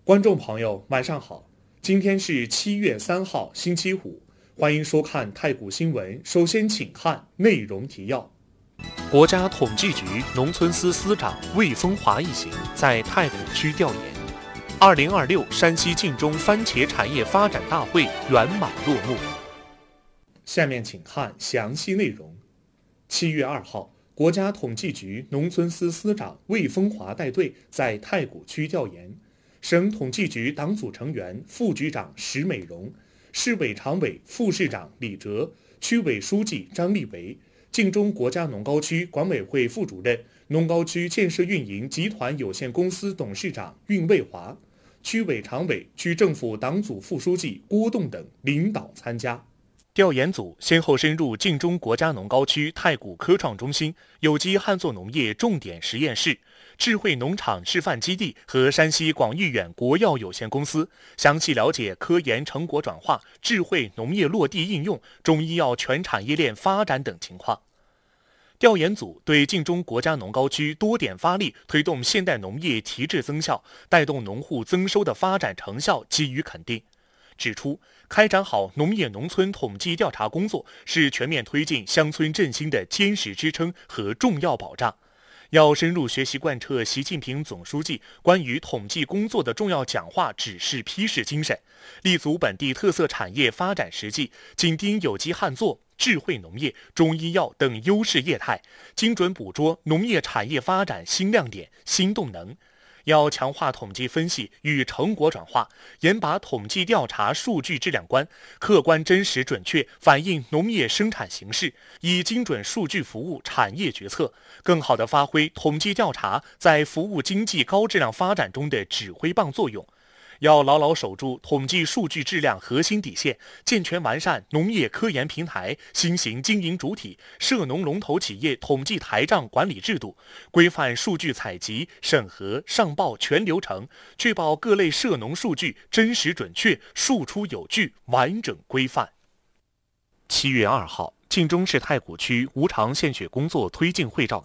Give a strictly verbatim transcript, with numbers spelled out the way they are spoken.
观众朋友，晚上好，今天是七月三号，星期五，欢迎收看太谷新闻。首先，请看内容提要。国家统计局农村司司长魏风华一行在太谷区调研。二零二六山西晋中番茄产业发展大会圆满落幕。下面请看详细内容。七月二号，国家统计局农村司司长魏风华带队在太谷区调研。省统计局党组成员、副局长石美荣，市委常委、副市长李哲，区委书记张立维，晋中国家农高区管委会副主任、农高区建设运营集团有限公司董事长运卫华，区委常委、区政府党组副书记郭栋等领导参加。调研组先后深入晋中国家农高区太谷科创中心、有机旱作农业重点实验室、智慧农场示范基地和山西广誉远国药有限公司，详细了解科研成果转化、智慧农业落地应用、中医药全产业链发展等情况。调研组对晋中国家农高区多点发力推动现代农业提质增效、带动农户增收的发展成效给予肯定，指出开展好农业农村统计调查工作是全面推进乡村振兴的坚实支撑和重要保障，要深入学习贯彻习近平总书记关于统计工作的重要讲话指示批示精神，立足本地特色产业发展实际，紧盯有机旱作、智慧农业、中医药等优势业态，精准捕捉农业产业发展新亮点、新动能。要强化统计分析与成果转化，严把统计调查数据质量关，客观真实准确反映农业生产形势，以精准数据服务产业决策，更好地发挥统计调查在服务经济高质量发展中的指挥棒作用。要牢牢守住统计数据质量核心底线，健全完善农业科研平台新型经营主体涉农龙头企业统计台账管理制度，规范数据采集、审核、上报全流程，确保各类涉农数据真实准确、数出有据、完整规范。七月二号，晋中市太谷区无偿献血工作推进会召